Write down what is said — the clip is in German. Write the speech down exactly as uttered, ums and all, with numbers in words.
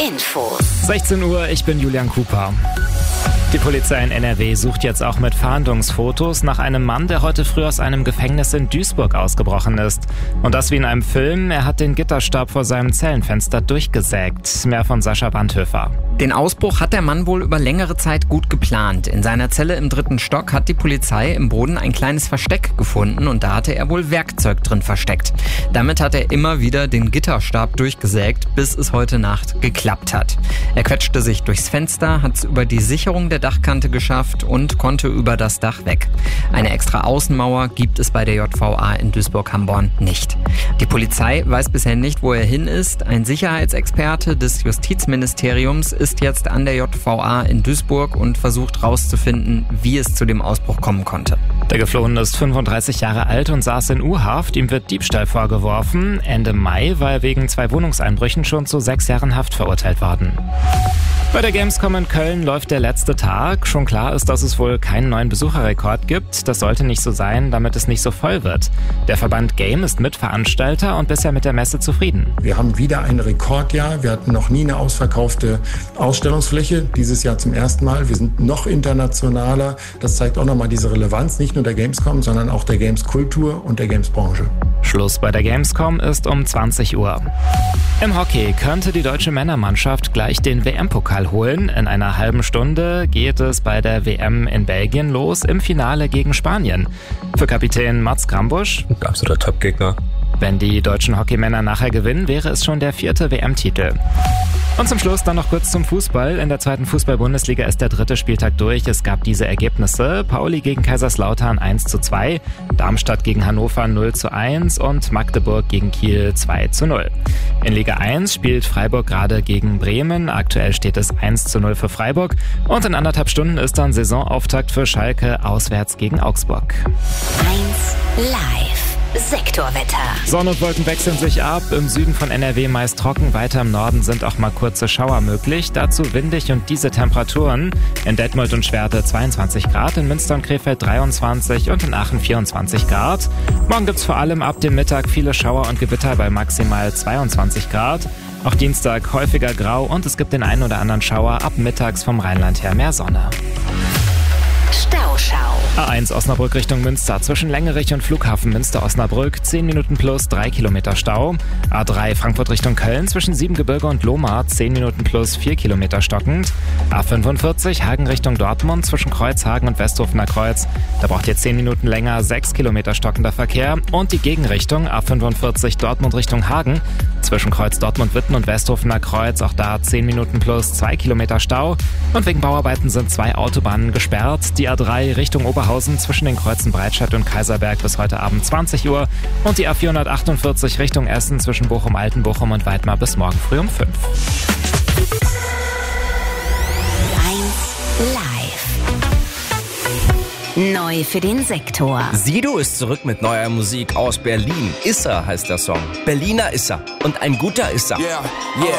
Infos. sechzehn Uhr, ich bin Julian Cooper. Die Polizei in N R W sucht jetzt auch mit Fahndungsfotos nach einem Mann, der heute früh aus einem Gefängnis in Duisburg ausgebrochen ist. Und das wie in einem Film, er hat den Gitterstab vor seinem Zellenfenster durchgesägt. Mehr von Sascha Wandhöfer. Den Ausbruch hat der Mann wohl über längere Zeit gut geplant. In seiner Zelle im dritten Stock hat die Polizei im Boden ein kleines Versteck gefunden und da hatte er wohl Werkzeug drin versteckt. Damit hat er immer wieder den Gitterstab durchgesägt, bis es heute Nacht geklappt hat. Er quetschte sich durchs Fenster, hat es über die Sicherung der Dachkante geschafft und konnte über das Dach weg. Eine extra Außenmauer gibt es bei der J V A in Duisburg-Hamborn nicht. Die Polizei weiß bisher nicht, wo er hin ist. Ein Sicherheitsexperte des Justizministeriums ist jetzt an der J V A in Duisburg und versucht herauszufinden, wie es zu dem Ausbruch kommen konnte. Der Geflohene ist fünfunddreißig Jahre alt und saß in U-Haft. Ihm wird Diebstahl vorgeworfen. Ende Mai war er wegen zwei Wohnungseinbrüchen schon zu sechs Jahren Haft verurteilt worden. Bei der Gamescom in Köln läuft der letzte Tag. Schon klar ist, dass es wohl keinen neuen Besucherrekord gibt. Das sollte nicht so sein, damit es nicht so voll wird. Der Verband Game ist Mitveranstalter und bisher mit der Messe zufrieden. Wir haben wieder ein Rekordjahr. Wir hatten noch nie eine ausverkaufte Ausstellungsfläche. Dieses Jahr zum ersten Mal. Wir sind noch internationaler. Das zeigt auch nochmal diese Relevanz, nicht nur der Gamescom, sondern auch der Gameskultur und der Gamesbranche. Schluss bei der Gamescom ist um zwanzig Uhr. Im Hockey könnte die deutsche Männermannschaft gleich den W M-Pokal holen. In einer halben Stunde geht es bei der W M in Belgien los, im Finale gegen Spanien. Für Kapitän Mats Grambusch, absoluter Top-Gegner. Wenn die deutschen Hockeymänner nachher gewinnen, wäre es schon der vierte W M-Titel. Und zum Schluss dann noch kurz zum Fußball. In der zweiten Fußball-Bundesliga ist der dritte Spieltag durch. Es gab diese Ergebnisse: Pauli gegen Kaiserslautern eins zu zwei, Darmstadt gegen Hannover null zu eins und Magdeburg gegen Kiel zwei zu null. In Liga eins spielt Freiburg gerade gegen Bremen. Aktuell steht es eins zu null für Freiburg. Und in anderthalb Stunden ist dann Saisonauftakt für Schalke auswärts gegen Augsburg. eins live. Sektorwetter. Sonne und Wolken wechseln sich ab. Im Süden von N R W meist trocken. Weiter im Norden sind auch mal kurze Schauer möglich. Dazu windig und diese Temperaturen. In Detmold und Schwerte zweiundzwanzig Grad, in Münster und Krefeld dreiundzwanzig und in Aachen vierundzwanzig Grad. Morgen gibt's vor allem ab dem Mittag viele Schauer und Gewitter bei maximal zweiundzwanzig Grad. Auch Dienstag häufiger grau und es gibt den einen oder anderen Schauer. Ab mittags vom Rheinland her mehr Sonne. Stauschau. A eins Osnabrück Richtung Münster. Zwischen Längerich und Flughafen Münster-Osnabrück zehn Minuten plus drei Kilometer Stau. A drei Frankfurt Richtung Köln. Zwischen Siebengebirge und Lohmar zehn Minuten plus vier Kilometer stockend. A fünfundvierzig Hagen Richtung Dortmund. Zwischen Kreuzhagen und Westhofener Kreuz. Da braucht ihr zehn Minuten länger, sechs Kilometer stockender Verkehr. Und die Gegenrichtung A fünfundvierzig Dortmund Richtung Hagen. Zwischen Kreuz Dortmund-Witten und Westhofener Kreuz. Auch da zehn Minuten plus zwei Kilometer Stau. Und wegen Bauarbeiten sind zwei Autobahnen gesperrt. Die A drei Richtung Oberhausen zwischen den Kreuzen Breitscheid und Kaiserberg bis heute Abend zwanzig Uhr und die A vierhundertachtundvierzig Richtung Essen zwischen Bochum-Altenbochum und Weidmar bis morgen früh um fünf. eins live. Neu für den Sektor. Sido ist zurück mit neuer Musik aus Berlin. Issa heißt der Song. Berliner Issa. Und ein guter Issa. Yeah, yeah.